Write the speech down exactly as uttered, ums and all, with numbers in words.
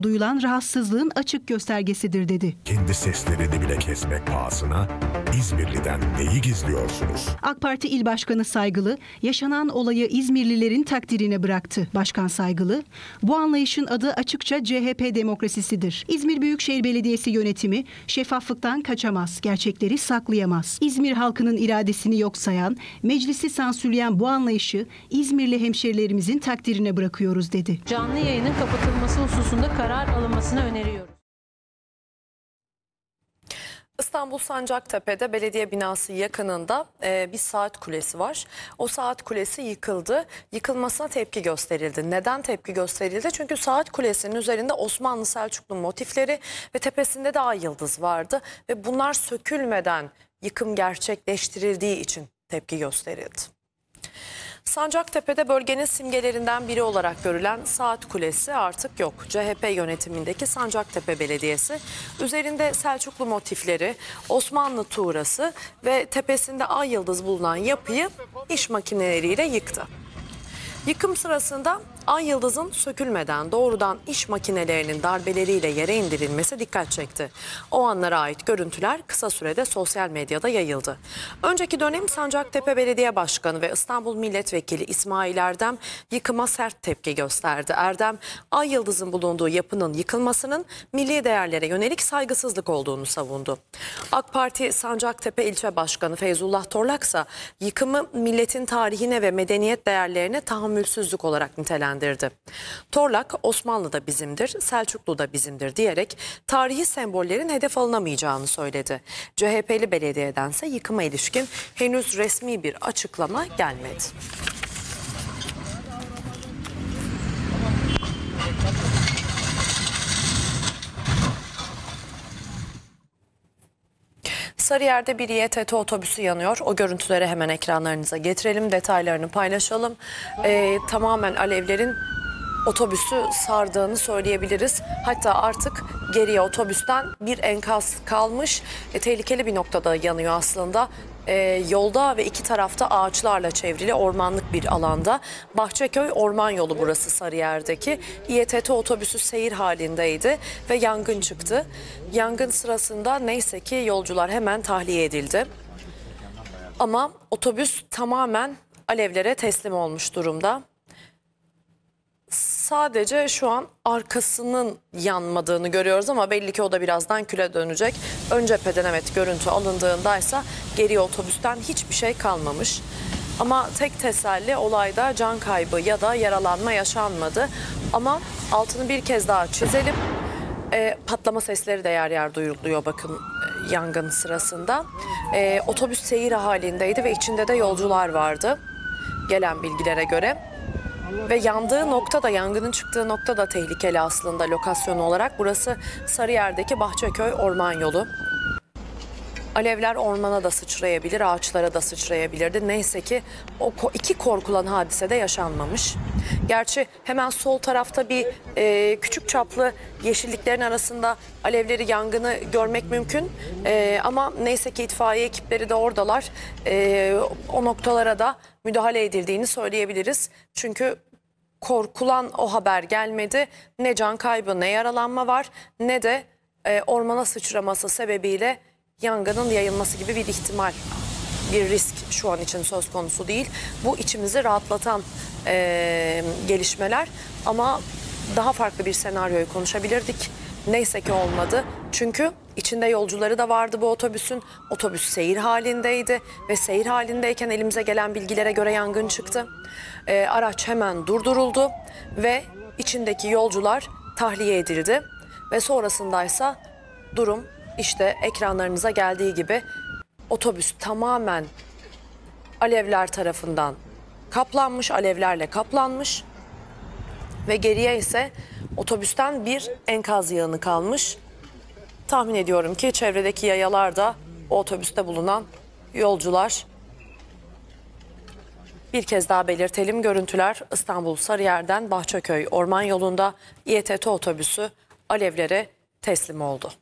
duyulan rahatsızlığın açık göstergesidir dedi. Kendi seslerini bile kesmek pahasına İzmirli'den neyi gizliyorsunuz? AK Parti İl Başkanı Saygılı, yaşanan olayı İzmirlilerin takdirine bıraktı. Başkan Saygılı, bu anlayışın adı açıkça C H P demokrasisidir. İzmir Büyükşehir Belediyesi yönetimi şeffaflıktan kaçamaz, gerçekleri saklayamaz. İzmir halkının iradesini yok sayan, meclisi sansürleyen bu anlayışı İzmirli hemşerilerimizin takdirine bırakıyoruz dedi. Canlı yayının kapatılması hususunda karar alınmasını öneriyoruz. İstanbul Sancaktepe'de belediye binası yakınında e, bir saat kulesi var. O saat kulesi yıkıldı. Yıkılmasına tepki gösterildi. Neden tepki gösterildi? Çünkü saat kulesinin üzerinde Osmanlı Selçuklu motifleri ve tepesinde de ay yıldız vardı. Ve bunlar sökülmeden yıkım gerçekleştirildiği için tepki gösterildi. Sancaktepe'de bölgenin simgelerinden biri olarak görülen saat kulesi artık yok. C H P yönetimindeki Sancaktepe Belediyesi üzerinde Selçuklu motifleri, Osmanlı tuğrası ve tepesinde ay yıldız bulunan yapıyı iş makineleriyle yıktı. Yıkım sırasında ay yıldızın sökülmeden doğrudan iş makinelerinin darbeleriyle yere indirilmesi dikkat çekti. O anlara ait görüntüler kısa sürede sosyal medyada yayıldı. Önceki dönem Sancaktepe Belediye Başkanı ve İstanbul Milletvekili İsmail Erdem yıkıma sert tepki gösterdi. Erdem, ay yıldızın bulunduğu yapının yıkılmasının milli değerlere yönelik saygısızlık olduğunu savundu. AK Parti Sancaktepe İlçe Başkanı Feyzullah Torlak ise yıkımı milletin tarihine ve medeniyet değerlerine tahammülsüzlük olarak nitelendirdi. Torlak, Osmanlı da bizimdir, Selçuklu da bizimdir diyerek tarihi sembollerin hedef alınamayacağını söyledi. C H P'li belediyedense yıkıma ilişkin henüz resmi bir açıklama gelmedi. Sarıyer'de bir İ E T T otobüsü yanıyor. O görüntüleri hemen ekranlarınıza getirelim. Detaylarını paylaşalım. Ee, tamamen alevlerin otobüsü sardığını söyleyebiliriz. Hatta artık geriye otobüsten bir enkaz kalmış. E, tehlikeli bir noktada yanıyor aslında. E, yolda ve iki tarafta ağaçlarla çevrili ormanlık bir alanda. Bahçeköy Orman Yolu burası Sarıyer'deki. İ E T T otobüsü seyir halindeydi ve yangın çıktı. Yangın sırasında neyse ki yolcular hemen tahliye edildi. Ama otobüs tamamen alevlere teslim olmuş durumda. Sadece şu an arkasının yanmadığını görüyoruz ama belli ki o da birazdan küle dönecek. Ön cepheden evet görüntü alındığındaysa geriye otobüsten hiçbir şey kalmamış. Ama tek teselli olayda can kaybı ya da yaralanma yaşanmadı. Ama altını bir kez daha çizelim. E, patlama sesleri de yer yer duyuluyor bakın e, yangın sırasında. E, otobüs seyir halindeydi ve içinde de yolcular vardı gelen bilgilere göre. Ve yandığı nokta da, yangının çıktığı nokta da tehlikeli aslında lokasyon olarak. Burası Sarıyer'deki Bahçeköy Orman Yolu. Alevler ormana da sıçrayabilir, ağaçlara da sıçrayabilirdi. Neyse ki o iki korkulan hadise de yaşanmamış. Gerçi hemen sol tarafta bir e, küçük çaplı yeşilliklerin arasında alevleri, yangını görmek mümkün. E, ama neyse ki itfaiye ekipleri de oradalar. E, o noktalara da müdahale edildiğini söyleyebiliriz. Çünkü korkulan o haber gelmedi. Ne can kaybı ne yaralanma var ne de e, ormana sıçraması sebebiyle yangının yayılması gibi bir ihtimal, bir risk şu an için söz konusu değil. Bu içimizi rahatlatan e, gelişmeler ama daha farklı bir senaryoyu konuşabilirdik. Neyse ki olmadı. Çünkü içinde yolcuları da vardı bu otobüsün. Otobüs seyir halindeydi ve seyir halindeyken elimize gelen bilgilere göre yangın çıktı. E, araç hemen durduruldu ve içindeki yolcular tahliye edildi. Ve sonrasındaysa durum işte ekranlarınıza geldiği gibi otobüs tamamen alevler tarafından kaplanmış, alevlerle kaplanmış ve geriye ise otobüsten bir enkaz yığını kalmış. Tahmin ediyorum ki çevredeki yayalar da o otobüste bulunan yolcular. Bir kez daha belirtelim, görüntüler İstanbul Sarıyer'den Bahçeköy Orman Yolu'nda İ E T T otobüsü alevlere teslim oldu.